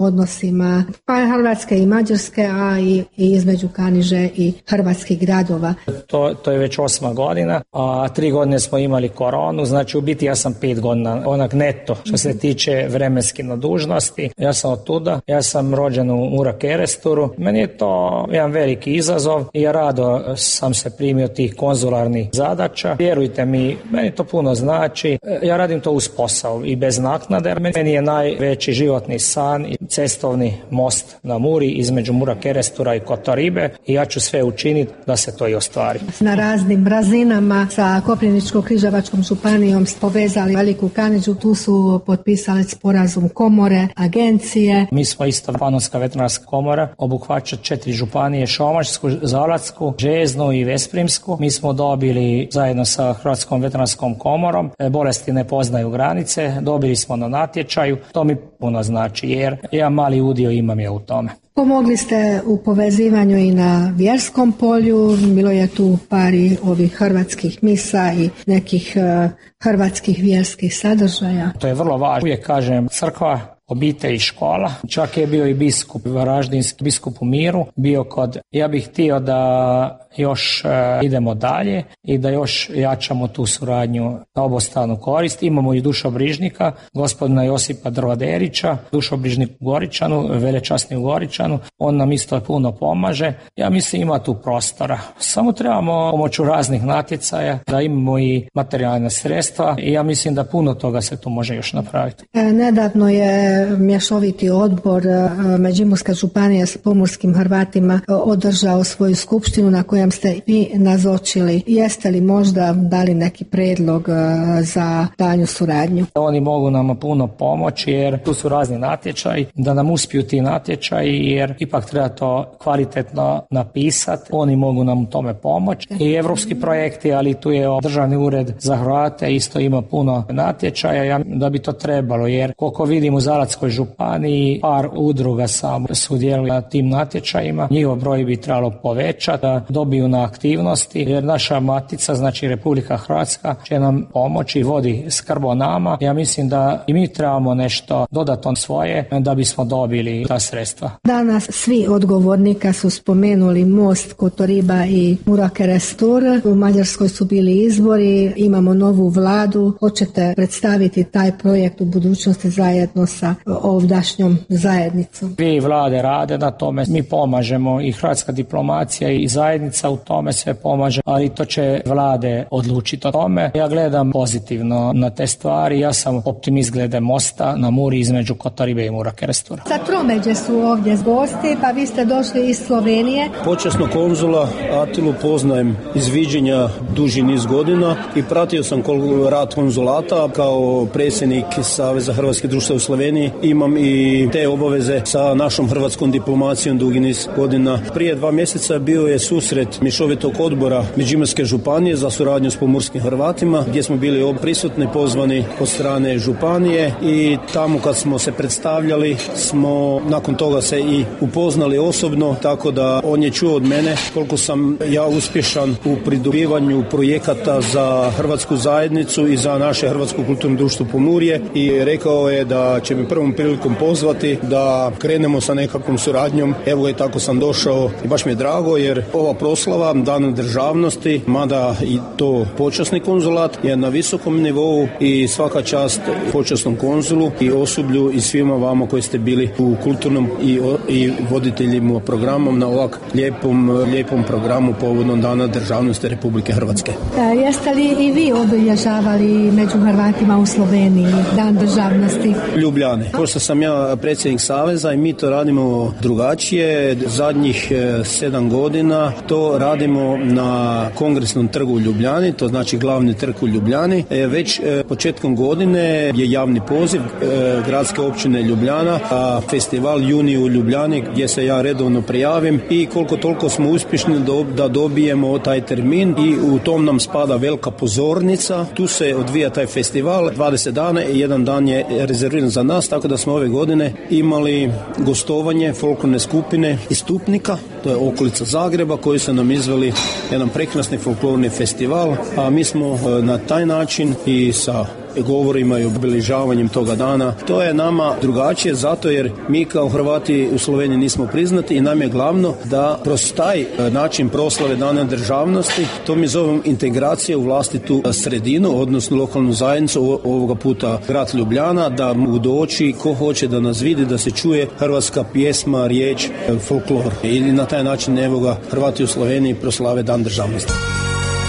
odnosima pa Hrvatske i Mađarske, a i između Kaniže i hrvatskih gradova. To je već 8. godina, a 3 godine smo imali koronu, znači u biti ja sam 5 godina onak neto što se tiče vremenski na dužnosti. Ja sam od tuda, ja sam rođen u Murak Eresturu. Meni je to jedan veliki izazov i ja rado sam se primio tih konzularnih zadaća. Vjerujte mi, meni to puno znači. Ja radim to uz posao i bez naknade. Meni je najveći životni san i cestovni most na Muri između Murak Erestura i Kotoribe i ja ću sve učiniti da se to i ostvari. Na raznim razinama sa Koprivničko-križevačkom županijom povezali Veliku Kanidžu, tu su potpisali sporazum komore, agencije. Mi smo isto Panonska veterinarska komora, obuhvaća 4 županije, Šomačsku, Zalatsku, Žeznu i Vesprimsku. Mi smo dobili zajedno sa Hrvatskom veterinarskom komorom, bolesti ne poznaju granice, dobili smo na natječaju, to mi puno znači jer ja mali udio imam je u tome. Pomogli ste u povezivanju i na vjerskom polju, bilo je tu par ovih hrvatskih misa i nekih hrvatskih vjerskih sadržaja. To je vrlo važno, uvijek kažem crkva, obitelj i škola. Čak je bio i biskup Varaždinski, biskup u Miru, bio kod, ja bih htio da još idemo dalje i da još jačamo tu suradnju na obostranu korist. Imamo i dušobrižnika, gospodina Josipa Drvaderića, dušobrižnik u Goričanu, velečasni u Goričanu. On nam isto puno pomaže. Ja mislim ima tu prostora. Samo trebamo pomoću raznih natjecaja da imamo i materijalna sredstva i ja mislim da puno toga se tu može još napraviti. Nedavno je mješoviti odbor Međimurska županija s pomorskim Hrvatima održao svoju skupštinu na kojem ste vi nazočili. Jeste li možda dali neki predlog za daljnju suradnju? Oni mogu nam puno pomoći jer tu su razni natječaji, da nam uspiju ti natječaji jer ipak treba to kvalitetno napisati. Oni mogu nam u tome pomoći. I evropski projekti, ali tu je Državni ured za Hrvate isto ima puno natječaja da bi to trebalo jer koliko vidim u Zalatskoj županiji par udruga samo sudjeluju na tim natječajima. Njihov broj bi trebalo povećati da dobiju na aktivnosti jer naša matica, znači Republika Hrvatska, će nam pomoći i vodi skrb o nama. Ja mislim da i mi trebamo nešto dodatno svoje da bismo dobili ta sredstva. Danas svi odgovornika su spomenuli most Kotoriba i Murak Erestur. U Mađarskoj su bili izbori, imamo novu vladu. Hoćete predstaviti taj projekt u budućnosti zajedno sa ovdašnjom zajednicom? Dvije vlade rade na tome, mi pomažemo i hrvatska diplomacija i zajednica u tome sve pomaže, ali to će vlade odlučiti o tome. Ja gledam pozitivno na te stvari, ja sam optimist glede mosta na Muri između Kotoribe i Murak Erestura. Sa tromeđe su ovdje gosti, pa vi ste došli iz Slovenije. Počasno konzula Atilu poznajem iz viđenja duži niz godina i pratio sam rad konzulata kao predsjednik Saveza hrvatskih društva u Sloveniji. Imam i te obaveze sa našom hrvatskom diplomacijom dugi niz godina. Prije 2 mjeseca bio je susret mješovitog odbora Međimurske županije za suradnju s pomorskim Hrvatima, gdje smo bili prisutni, pozvani od strane županije i tamo kad smo se predstavljali smo nakon toga se i upoznali osobno, tako da on je čuo od mene koliko sam ja uspješan u pridobivanju projekata za hrvatsku zajednicu i za naše hrvatsko kulturno društvo Pomurje i rekao je da će mi prvom prilikom pozvati da krenemo sa nekakvom suradnjom. Evo i tako sam došao i baš mi je drago jer ova proslava Dana državnosti, mada i to počasni konzulat, je na visokom nivou i svaka čast počasnom konzulu i osoblju i svima vama koji ste bili u kulturnom i voditeljima programom na ovak lijepom programu povodom Dana državnosti Republike Hrvatske. Jeste li i vi obilježavali među Hrvatima u Sloveniji Dan državnosti? Ljubljane. Pošto sam ja predsjednik Saveza i mi to radimo drugačije. Zadnjih 7 godina to radimo na Kongresnom trgu u Ljubljani, to znači glavni trg u Ljubljani. Već početkom godine je javni poziv gradske općine Ljubljana, a festival Juni u Ljubljani gdje se ja redovno prijavim i koliko toliko smo uspješni da dobijemo taj termin i u tom nam spada velika pozornica. Tu se odvija taj festival 20 dana i jedan dan je rezerviran za nas, tako da smo ove godine imali gostovanje folklorne skupine iz Stupnika, to je okolica Zagreba, koji su nam izveli jedan prekrasni folklorni festival, a mi smo na taj način i sa govorima i obilježavanjem toga dana. To je nama drugačije zato jer mi kao Hrvati u Sloveniji nismo priznati i nam je glavno da kroz taj način proslave Dana državnosti, to mi zovem integracija u vlastitu sredinu, odnosno lokalnu zajednicu, ovoga puta grad Ljubljana, da mogu doći ko hoće da nas vidi, da se čuje hrvatska pjesma, riječ, folklor. I na taj način evo ga Hrvati u Sloveniji proslave Dan državnosti.